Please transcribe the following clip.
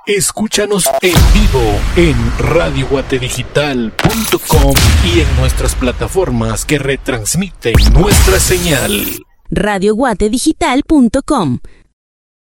Escúchanos en vivo en radioguatedigital.com y en nuestras plataformas que retransmiten nuestra señal. radioguatedigital.com